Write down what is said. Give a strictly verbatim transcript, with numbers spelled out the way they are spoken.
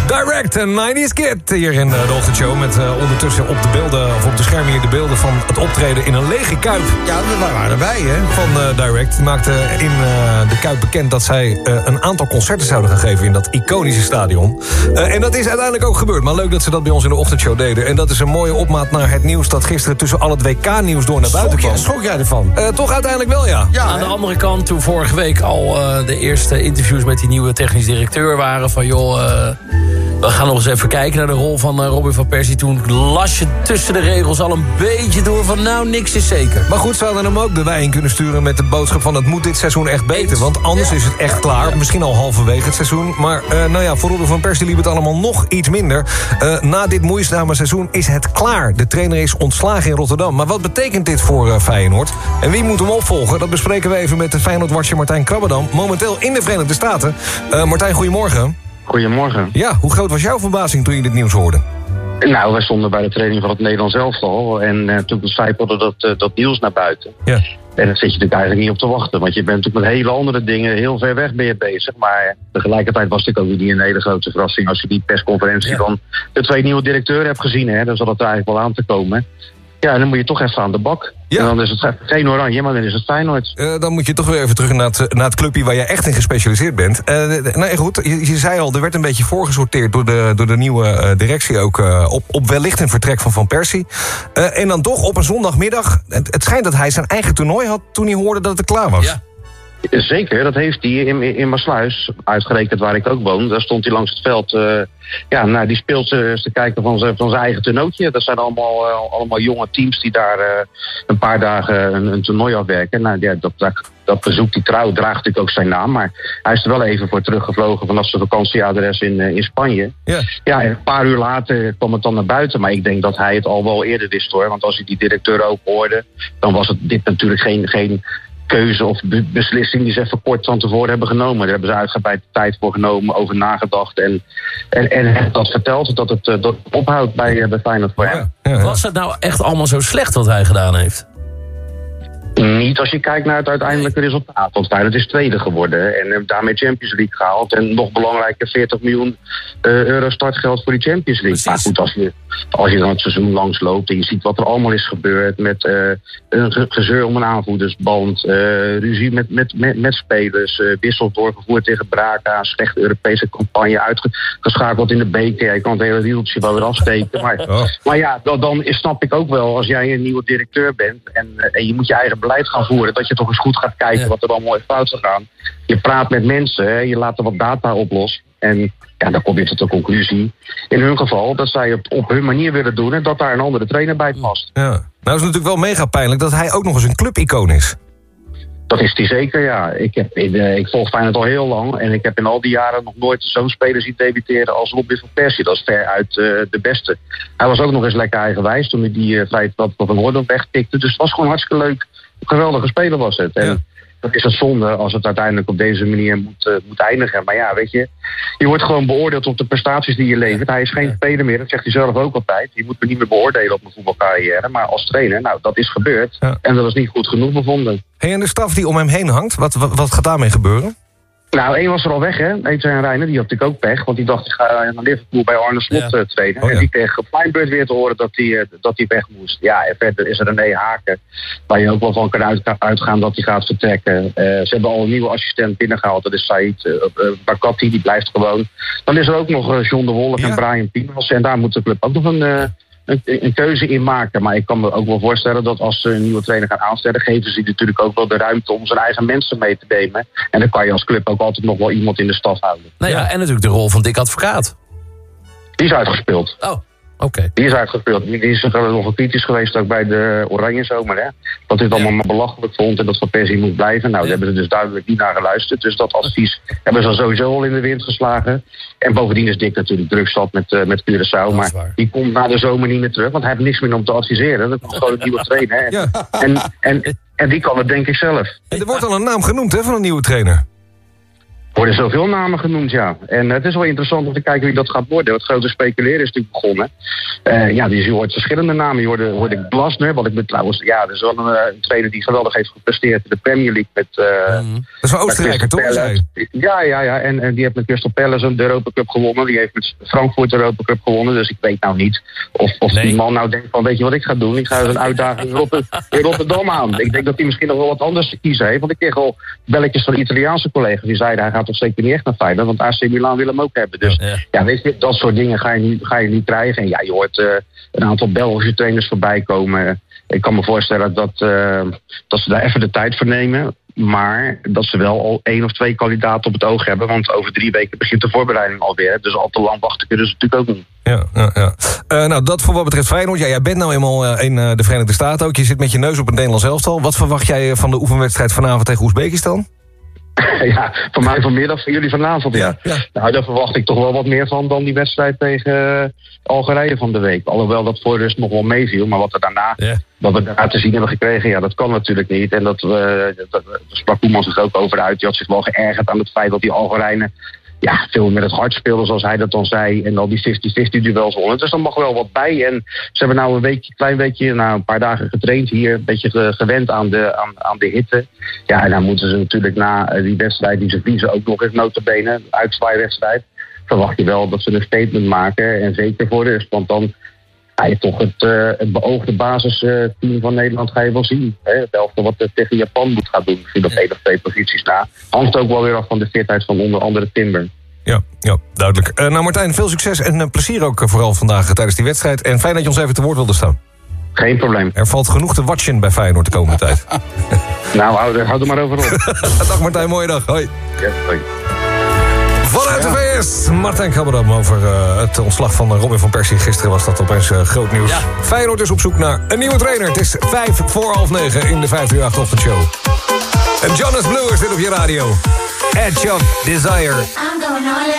Direct, een nineties Kid hier in de ochtendshow. Met uh, ondertussen op de beelden, of op de schermen hier de beelden van het optreden in een lege Kuip. Ja, we waren erbij, hè? Van uh, Direct. Die maakte in uh, de Kuip bekend dat zij uh, een aantal concerten zouden gaan geven in dat iconische stadion. Uh, en dat is uiteindelijk ook gebeurd. Maar leuk dat ze dat bij ons in de ochtendshow deden. En dat is een mooie opmaat naar het nieuws dat gisteren tussen al het W K-nieuws door naar buiten kwam. Schrok jij ervan? Uh, toch uiteindelijk wel, ja. ja Aan de andere kant, toen vorige week al uh, de eerste interviews met die nieuwe technisch directeur waren van joh, uh, we gaan nog eens even kijken naar de rol van uh, Robin van Persie. Toen las je tussen de regels al een beetje door van nou, niks is zeker. Maar goed, ze hadden hem ook de wei in kunnen sturen met de boodschap van het moet dit seizoen echt beter. Eens. Want anders ja. is het echt klaar. Ja. Misschien al halverwege het seizoen. Maar uh, nou ja, voor Robin van Persie liep het allemaal nog iets minder. Uh, na dit moeizame seizoen is het klaar. De trainer is ontslagen in Rotterdam. Maar wat betekent dit voor uh, Feyenoord? En wie moet hem opvolgen? Dat bespreken we even met de Feyenoord-watcher Martijn Krabbedam. Momenteel in de Verenigde Staten. Uh, Martijn, goedemorgen. Goedemorgen. Ja, hoe groot was jouw verbazing toen je dit nieuws hoorde? Nou, wij stonden bij de training van het Nederlands elftal. En uh, toen zijpelde dat, uh, dat nieuws naar buiten. Ja. En daar zit je natuurlijk eigenlijk niet op te wachten. Want je bent natuurlijk met hele andere dingen heel ver weg ben je bezig. Maar tegelijkertijd was het ook weer niet een hele grote verrassing als je die persconferentie ja. van de twee nieuwe directeuren hebt gezien. Hè, dan zal het er eigenlijk wel aan te komen. Ja, en dan moet je toch even aan de bak. Ja. En dan is het geen Oranje, maar dan is het Feyenoord. Uh, dan moet je toch weer even terug naar het, naar het clubje waar jij echt in gespecialiseerd bent. Uh, nee, goed, je, je zei al, er werd een beetje voorgesorteerd door de, door de nieuwe uh, directie ook uh, op, op wellicht een vertrek van Van Persie. Uh, en dan toch op een zondagmiddag, het, het schijnt dat hij zijn eigen toernooi had toen hij hoorde dat het klaar was. Ja. Zeker, dat heeft hij in, in Maassluis, uitgerekend waar ik ook woon. Daar stond hij langs het veld. Uh, ja, nou, die speelt uh, te kijken van zijn, van zijn eigen toernooitje. Dat zijn allemaal, uh, allemaal jonge teams die daar uh, een paar dagen een, een toernooi afwerken. Nou, ja, dat, dat, dat bezoek, die trouw, draagt natuurlijk ook zijn naam. Maar hij is er wel even voor teruggevlogen vanaf zijn vakantieadres in, uh, in Spanje. Ja. Ja, en een paar uur later kwam het dan naar buiten. Maar ik denk dat hij het al wel eerder wist hoor. Want als hij die directeur ook hoorde, dan was het dit natuurlijk geen... geen keuze of be- beslissing die ze even kort van tevoren hebben genomen. Daar hebben ze uitgebreid tijd voor genomen, over nagedacht. En, en, en dat vertelt dat het, dat het ophoudt bij, uh, bij Feyenoord voor hem. Ja, ja, ja. Was het nou echt allemaal zo slecht wat hij gedaan heeft? Niet als je kijkt naar het uiteindelijke resultaat. Want Feyenoord is tweede geworden. En heeft daarmee Champions League gehaald. En nog belangrijker veertig miljoen uh, euro startgeld voor die Champions League. Precies. Maar goed, als je, als je dan het seizoen langs loopt en je ziet wat er allemaal is gebeurd. Met uh, een ge- gezeur om een aanvoerdersband. Uh, ruzie met, met, met, met spelers. Uh, wissels doorgevoerd tegen Braga. Slechte Europese campagne. Uitgeschakeld in de beker. Je kan het hele wieltje wel weer afsteken. Maar, Oh. maar ja, dan, dan is, snap ik ook wel. Als jij een nieuwe directeur bent. En, uh, en je moet je eigen beleid gaan voeren. Dat je toch eens goed gaat kijken Ja. wat er allemaal heeft fout gegaan. Je praat met mensen. Hè, je laat er wat data oplossen. En ja, dan kom je tot de conclusie. In hun geval dat zij het op hun manier willen doen. En dat daar een andere trainer bij past. Ja. Nou is het natuurlijk wel mega pijnlijk dat hij ook nog eens een clubicoon is. Dat is die zeker, ja. Ik, heb in, uh, ik volg Feyenoord al heel lang. En ik heb in al die jaren nog nooit zo'n speler zien debuteren als Robin van Persie. Dat is ver uit uh, de beste. Hij was ook nog eens lekker eigenwijs toen hij die uh, feit dat van Hoorn wegtikte. Dus het was gewoon hartstikke leuk. Een geweldige speler was het. En Ja. dat is het zonde als het uiteindelijk op deze manier moet, uh, moet eindigen. Maar ja, weet je, je wordt gewoon beoordeeld op de prestaties die je levert. Hij is geen speler meer, dat zegt hij zelf ook altijd. Je moet me niet meer beoordelen op mijn voetbalcarrière. Maar als trainer, nou, dat is gebeurd. Ja. En dat is niet goed genoeg bevonden. Hey, en de staf die om hem heen hangt, wat, wat, wat gaat daarmee gebeuren? Nou, één was er al weg, hè. Etienne Reijnen, die had natuurlijk ook pech. Want die dacht, ik ga naar Liverpool bij Arne Slot Ja. uh, trainen. Oh, ja. En die kreeg op Feyenoord weer te horen dat hij uh, dat hij weg moest. Ja, en verder is er René Haken. Waar je ook wel van kan uitga- uitgaan dat hij gaat vertrekken. Uh, ze hebben al een nieuwe assistent binnengehaald. Dat is Said uh, uh, Bakati, die blijft gewoon. Dan is er ook nog uh, John de Wolf Ja. en Brian Piemels. En daar moet de club ook nog een... Uh, Een, een keuze in maken. Maar ik kan me ook wel voorstellen dat als ze een nieuwe trainer gaan aanstellen, geven ze natuurlijk ook wel de ruimte om zijn eigen mensen mee te nemen. En dan kan je als club ook altijd nog wel iemand in de staf houden. Nou ja, en natuurlijk de rol van Dick Advocaat. Die is uitgespeeld. Oh, oké. Okay. Die is uitgespeeld. Die is er nog wel kritisch geweest ook bij de Oranje Zomer. Hè? Dat dit allemaal maar belachelijk vond en dat Van Persie moet blijven. Nou, daar hebben ze dus duidelijk niet naar geluisterd. Dus dat advies hebben ze sowieso al in de wind geslagen. En bovendien is Dick natuurlijk druk zat met, uh, met Curaçao. Maar waar. die komt na de zomer niet meer terug. Want hij heeft niks meer om te adviseren. Dat komt gewoon een nieuwe trainer. Hè? Ja. En, en, en die kan het denk ik zelf. En er wordt al een naam genoemd hè, van een nieuwe trainer. worden zoveel namen genoemd, ja. En uh, het is wel interessant om te kijken wie dat gaat worden. Het grote speculeren is natuurlijk begonnen. Uh, ja, dus je hoort verschillende namen. Je hoorde, hoorde Glasner, wat ik ben trouwens... Ja, dat is wel een, een trainer die geweldig heeft gepresteerd in de Premier League. Met, uh, mm. Dat is wel Oostenrijker, toch? Ja, ja, ja. En, en die heeft met Crystal Palace de Europa Cup gewonnen. Die heeft met Frankfurt de Europa Cup gewonnen. Dus ik weet nou niet of, of nee. die man nou denkt van... Weet je wat ik ga doen? Ik ga een uitdaging in, Rotter, in Rotterdam aan. Ik denk dat hij misschien nog wel wat anders te kiezen heeft. Want ik kreeg al belletjes van Italiaanse collega's. Die zeiden, hij gaat toch zeker niet echt naar Feyenoord, want A C Milan wil hem ook hebben. Dus ja, ja weet je, dat soort dingen ga je niet, ga je niet krijgen. En ja, je hoort uh, een aantal Belgische trainers voorbij komen. Ik kan me voorstellen dat, uh, dat ze daar even de tijd voor nemen. Maar dat ze wel al één of twee kandidaten op het oog hebben. Want over drie weken begint de voorbereiding alweer. Dus al te lang wachten kunnen ze natuurlijk ook niet. Ja, ja, ja. Uh, nou, dat voor wat betreft Feyenoord. Ja, jij bent nou eenmaal uh, in uh, de Verenigde Staten ook. Je zit met je neus op een Nederlands elftal. Wat verwacht jij van de oefenwedstrijd vanavond tegen Oezbekistan? Ja, van mij vanmiddag, van jullie vanavond, ja. ja. Nou, daar verwacht ik toch wel wat meer van dan die wedstrijd tegen uh, Algerije van de week. Alhoewel dat voor rust nog wel meeviel, maar wat we daarna, ja. wat we daarna te zien hebben gekregen, ja, dat kan natuurlijk niet. En dat, uh, dat, dat sprak Koeman zich ook over uit. Die had zich wel geërgerd aan het feit dat die Algerijnen ja, veel met het hart speelden, zoals hij dat dan zei. En al die vijftig vijftig duels wonnen. Dus er mag wel wat bij. En ze hebben nou een weekje, klein weekje, nou een paar dagen getraind hier. Een beetje gewend aan de, aan, aan de hitte. Ja, en dan moeten ze natuurlijk na die wedstrijd die ze verliezen ook nog eens nota bene, uitzwaaiwedstrijd. Verwacht je wel dat ze een statement maken. En zeker voor rust. Want dan ga je toch het, uh, het beoogde basisteam van Nederland ga je wel zien. Hè? Het elftal wat uh, tegen Japan moet gaan doen. Misschien op één of twee posities na. Hangt ook wel weer af van de fitheid van onder andere Timber. Ja, ja, duidelijk. Uh, nou Martijn, veel succes en uh, plezier ook uh, vooral vandaag uh, tijdens die wedstrijd. En fijn dat je ons even te woord wilde staan. Geen probleem. Er valt genoeg te watchen bij Feyenoord de komende tijd. Nou, hou, hou er maar over op. Dag Martijn, mooie dag. Hoi. Ja, hoi. Vanuit de V S, Martijn Krabberdam over uh, het ontslag van Robin van Persie. Gisteren was dat opeens uh, groot nieuws. Ja. Feyenoord is op zoek naar een nieuwe trainer. Het is vijf voor half negen in de vijf uur acht ochtendshow. En Jonas Blue is dit op je radio. Edge of Desire.